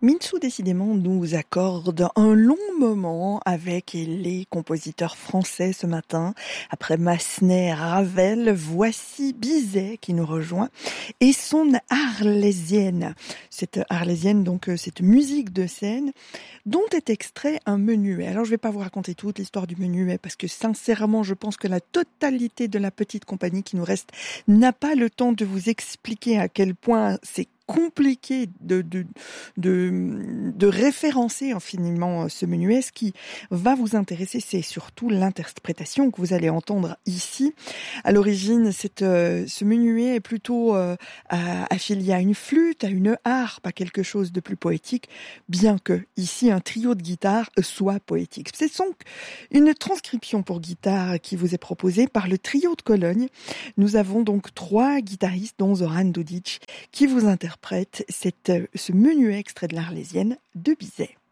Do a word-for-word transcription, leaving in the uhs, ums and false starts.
Minsu, décidément, nous accorde un long moment avec les compositeurs français ce matin. Après Massenet, Ravel, voici Bizet qui nous rejoint et son arlésienne. Cette arlésienne, donc, cette musique de scène dont est extrait un menuet. Alors, je ne vais pas vous raconter toute l'histoire du menuet parce que, sincèrement, je pense que la totalité de la petite compagnie qui nous reste n'a pas le temps de vous expliquer à quel point c'est compliqué de, de, de, de référencer infiniment ce menuet. Ce qui va vous intéresser, c'est surtout l'interprétation que vous allez entendre ici. À l'origine, cette, euh, ce menuet est plutôt euh, affilié à une flûte, à une harpe, à quelque chose de plus poétique, bien que ici un trio de guitare soit poétique. C'est donc une transcription pour guitare qui vous est proposée par le trio de Cologne. Nous avons donc trois guitaristes, dont Zoran Dudic, qui vous interprètent cette, ce menuet extrait de l'Arlésienne de Bizet.